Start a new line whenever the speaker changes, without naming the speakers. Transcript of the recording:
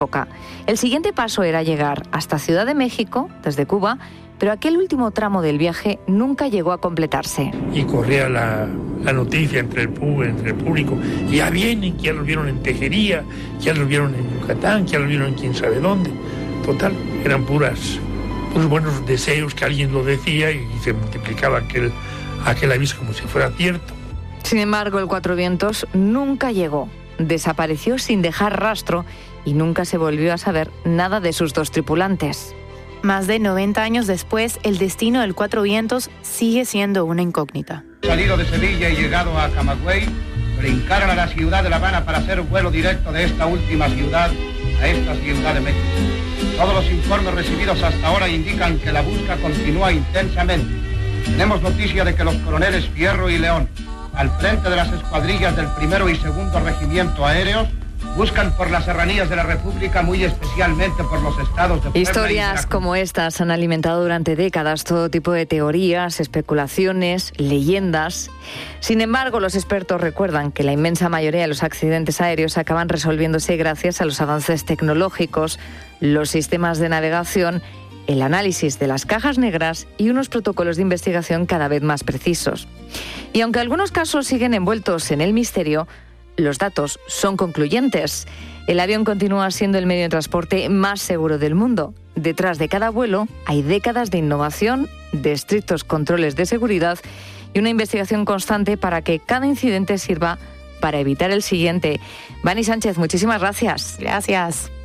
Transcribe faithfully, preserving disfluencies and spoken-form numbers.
época. El siguiente paso era llegar hasta Ciudad de México, desde Cuba, pero aquel último tramo del viaje nunca llegó a completarse.
Y corría la, la noticia entre el, entre el público, ya vienen, que ya los vieron en Tejería, que ya los vieron en Yucatán, que ya los vieron en quién sabe dónde. Total, eran puras, puros buenos deseos que alguien lo decía y se multiplicaba aquel, aquel aviso como si fuera cierto.
Sin embargo, el Cuatro Vientos nunca llegó. Desapareció sin dejar rastro y nunca se volvió a saber nada de sus dos tripulantes.
Más de noventa años después, el destino del Cuatro Vientos sigue siendo una incógnita.
Salido de Sevilla y llegado a Camagüey, brincaron a la ciudad de La Habana para hacer vuelo directo de esta última ciudad a esta Ciudad de México. Todos los informes recibidos hasta ahora indican que la búsqueda continúa intensamente. Tenemos noticia de que los coroneles Fierro y León, al frente de las escuadrillas del primero y segundo regimiento aéreos, buscan por las serranías de la República, muy especialmente por los estados de Puebla.
Historias como estas han alimentado durante décadas todo tipo de teorías, especulaciones, leyendas. Sin embargo, los expertos recuerdan que la inmensa mayoría de los accidentes aéreos acaban resolviéndose gracias a los avances tecnológicos, los sistemas de navegación, el análisis de las cajas negras y unos protocolos de investigación cada vez más precisos. Y aunque algunos casos siguen envueltos en el misterio, los datos son concluyentes. El avión continúa siendo el medio de transporte más seguro del mundo. Detrás de cada vuelo hay décadas de innovación, de estrictos controles de seguridad y una investigación constante para que cada incidente sirva para evitar el siguiente. Vani Sánchez, muchísimas gracias.
Gracias.